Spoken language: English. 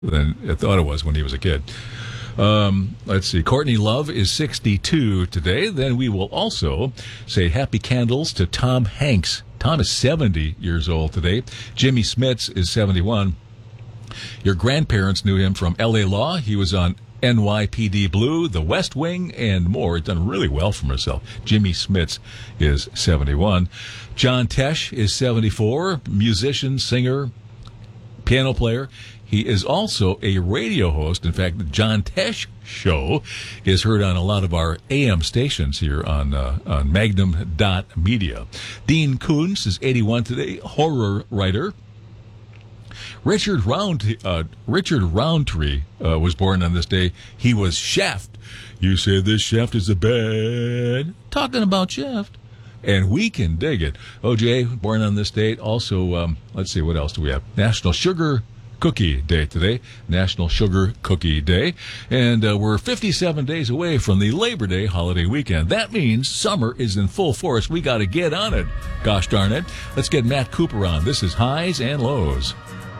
than I thought it was when he was a kid. Let's see. Courtney Love is 62 today. Then we will also say happy candles to Tom Hanks. Tom is 70 years old today. Jimmy Smits is 71. Your grandparents knew him from L.A. Law. He was on NYPD Blue, The West Wing, and more. He's done really well for himself. Jimmy Smits is 71. John Tesh is 74. Musician, singer, piano player. He is also a radio host. In fact, the John Tesh Show is heard on a lot of our AM stations here on Magnum.media. Dean Koontz is 81 today, horror writer. Richard Roundtree was born on this day. He was Shaft. You say this Shaft is a bad. Talking about Shaft. And we can dig it. OJ, born on this date. Also, let's see, what else do we have? National Sugar Cookie Day today. National Sugar Cookie Day. And we're 57 days away from the Labor Day holiday weekend. That means summer is in full force. We got to get on it. Gosh darn it. Let's get Matt Cooper on. This is Highs and Lows.